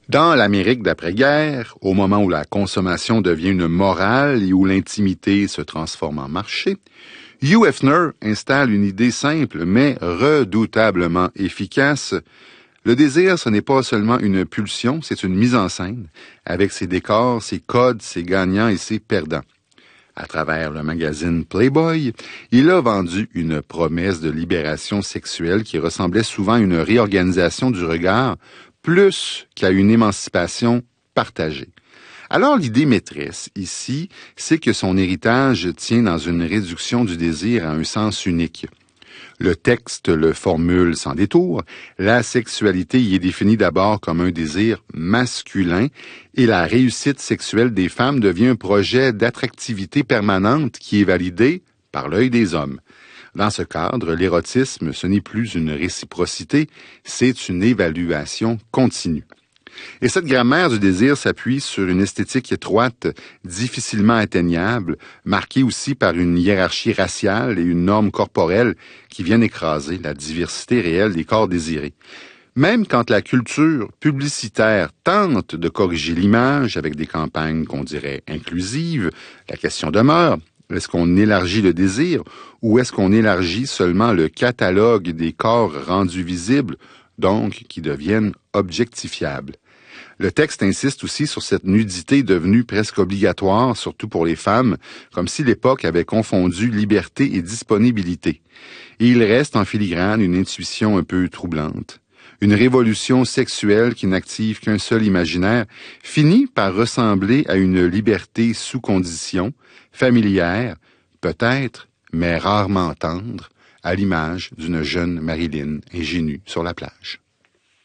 Dans l'Amérique d'après-guerre, au moment où la consommation devient une morale et où l'intimité se transforme en marché, Hugh Hefner installe une idée simple mais redoutablement efficace. Le désir, ce n'est pas seulement une pulsion, c'est une mise en scène, avec ses décors, ses codes, ses gagnants et ses perdants. À travers le magazine Playboy, il a vendu une promesse de libération sexuelle qui ressemblait souvent à une réorganisation du regard, plus qu'à une émancipation partagée. Alors l'idée maîtresse, ici, c'est que son héritage tient dans une réduction du désir à un sens unique. Le texte le formule sans détour. La sexualité y est définie d'abord comme un désir masculin et la réussite sexuelle des femmes devient un projet d'attractivité permanente qui est validé par l'œil des hommes. Dans ce cadre, l'érotisme, ce n'est plus une réciprocité, c'est une évaluation continue. Et cette grammaire du désir s'appuie sur une esthétique étroite, difficilement atteignable, marquée aussi par une hiérarchie raciale et une norme corporelle qui viennent écraser la diversité réelle des corps désirés. Même quand la culture publicitaire tente de corriger l'image avec des campagnes qu'on dirait inclusives, la question demeure, est-ce qu'on élargit le désir ou est-ce qu'on élargit seulement le catalogue des corps rendus visibles, donc qui deviennent objectifiables? Le texte insiste aussi sur cette nudité devenue presque obligatoire, surtout pour les femmes, comme si l'époque avait confondu liberté et disponibilité. Et il reste en filigrane une intuition un peu troublante. Une révolution sexuelle qui n'active qu'un seul imaginaire finit par ressembler à une liberté sous condition, familière, peut-être, mais rarement tendre, à l'image d'une jeune Marilyn ingénue sur la plage.